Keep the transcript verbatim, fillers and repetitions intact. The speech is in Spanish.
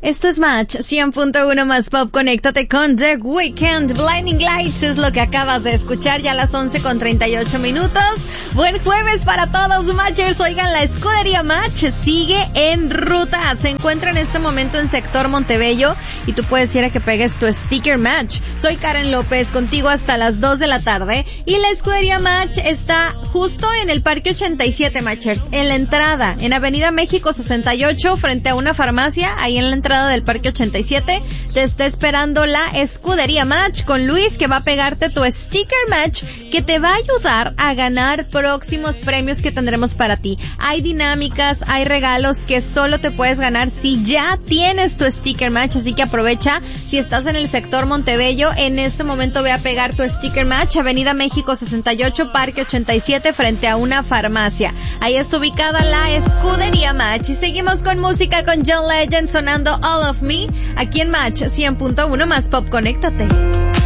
Esto es Match cien punto uno más Pop. Conéctate con The Weeknd. Blinding Lights es lo que acabas de escuchar, ya a las once con treinta y ocho minutos. Buen jueves para todos, Matchers. Oigan, la escudería Match sigue en ruta. Se encuentra en este momento en sector Montebello y tú puedes ir a que pegues tu sticker Match. Soy Karen López, contigo hasta las dos de la tarde. Y la escudería Match está justo en el Parque ochenta y siete, Matchers. En la entrada, en Avenida México sesenta y ocho, frente a una farmacia, ahí en la entrada del Parque ochenta y siete, te está esperando la escudería Match con Luis, que va a pegarte tu sticker Match, que te va a ayudar a ganar próximos premios que tendremos para ti. Hay dinámicas, hay regalos que solo te puedes ganar si ya tienes tu sticker Match, así que aprovecha. Si estás en el sector Montebello, en este momento ve a pegar tu sticker Match, Avenida México sesenta y ocho, Parque ochenta y siete, frente a una farmacia. Ahí está ubicada la escudería Match. Y seguimos con música con John Legend sonando All of Me, aquí en Match cien punto uno más Pop. Conéctate.